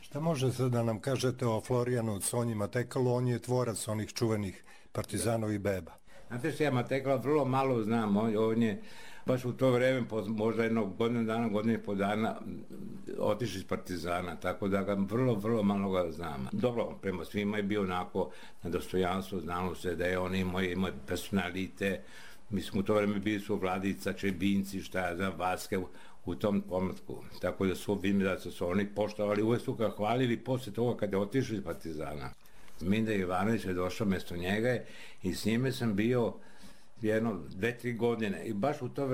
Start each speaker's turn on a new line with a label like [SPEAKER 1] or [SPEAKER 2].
[SPEAKER 1] Šta možete da nam kažete o Florijanu Sonji Matekalu? On je tvorac onih čuvenih Partizanovih beba.
[SPEAKER 2] Znate što ja Matekala vrlo malo znam, on je baš u to vreme, možda jednog godine i po dana, otišao iz Partizana, tako da ga vrlo malo ga znam. Dobro, prema svima je bio onako na dostojanstvo, znalo se da je on imao personalite, mi smo u to vreme bili su Vladica, Čebinci, šta ja znam, Vaske u tom pomlatku, tako da su vidim da su oni poštovali, uvek su ga hvalili posle toga kada je otišao iz Partizana. Zmida Ivanović je došao mjesto njega i s njime sam bio jedno 2-3 godine i baš u to